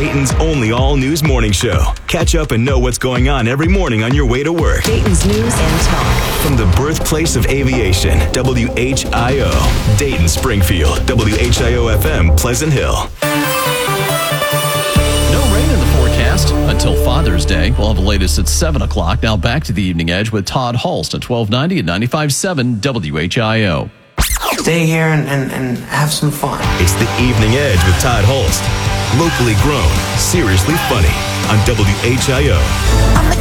Dayton's only all-news morning show. Catch up and know what's going on every morning on your way to work. Dayton's News and Talk. From the birthplace of aviation, WHIO. Dayton, Springfield, WHIO-FM, Pleasant Hill. No rain in the forecast until Father's Day. We'll have the latest at 7 o'clock. Now back to the Evening Edge with Todd Hulst at 1290 and 95.7 WHIO. Stay here and have some fun. It's the Evening Edge with Todd Hulst. Locally grown, seriously funny on WHIO. I'm the